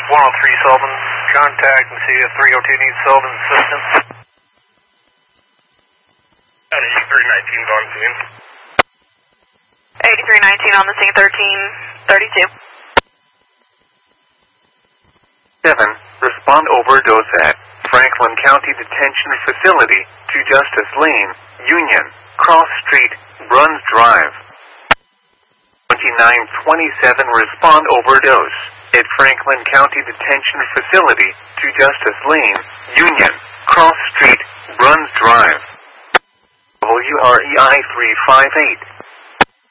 103 Sullivan, contact and see if 302 needs Sullivan's assistance. 8319 on scene. 8319 on the scene, 1332. 7. Respond overdose at Franklin County Detention Facility to Justice Lane, Union, Cross Street, Bruns Drive. 2927. Respond overdose at Franklin County Detention Facility to Justice Lane, Union, Cross Street, Bruns Drive. WREI 358.